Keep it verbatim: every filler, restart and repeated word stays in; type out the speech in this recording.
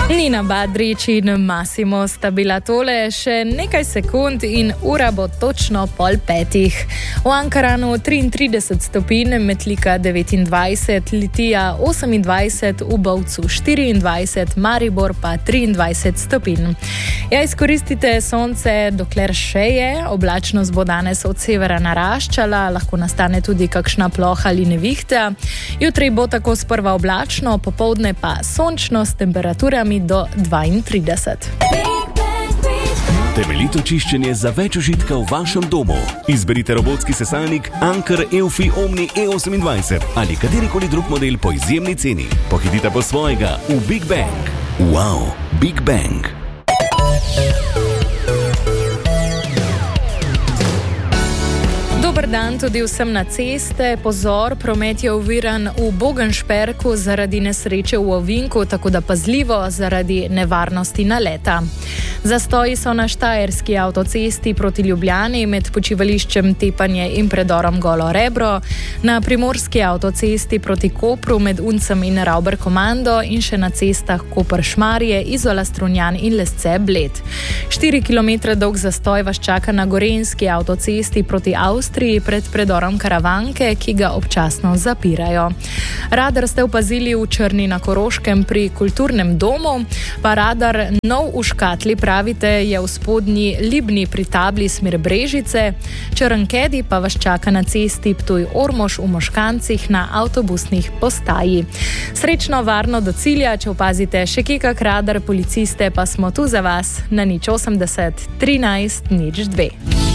Nina Badrič in Massimo sta bila tole, še nekaj sekund in ura bo točno pol petih. V Ankaranu triintrideset stopinj, Metlika devetindvajset, Litija osemindvajset, v Bovcu štiriindvajset, Maribor pa triindvajset stopinj. Ja, izkoristite sonce, dokler še je. Oblačnost bo danes od severa naraščala, lahko nastane tudi kakšna ploha ali nevihta. Jutri bo tako sprva oblačno, popoldne pa sončno s temperaturami do dvaintrideset. Temeljito čiščenje za več užitka v vašem domu. Izberite robotski sesalnik Anker Eufy Omni E osemindvajset ali katerikoli drug model po izjemni ceni. Pohitite po svojega v Big Bang. Wow, Big Bang. Dober dan tudi vsem na ceste. Pozor, promet je oviran v Bogenšperku zaradi nesreče v ovinku, tako da pazljivo zaradi nevarnosti naleta. Zastoji so na štajerski avtocesti proti Ljubljani med počivališčem Tepanje in predorom Golo Rebro, na primorski avtocesti proti Kopru med Uncem in Rauber Komando in še na cestah Koper-Šmarje, Izola Strunjan in Lesce Bled. Štiri kilometre dolg zastoj vas čaka na gorenjski avtocesti proti Avstriji pred predorom Karavanke, ki ga občasno zapirajo. Radar ste opazili v Črni na Koroškem pri kulturnem domu, pa radar nov v škatli pravite je v spodnji Libni pri tabli smer Brežice, Črnkedi pa vas čaka na cesti Ptuj-Ormož v Moškancih na avtobusnih postaji. Srečno, varno do cilja, če opazite še kikak radar, policiste pa smo tu za vas na nič osemdeset trinajst nič dve.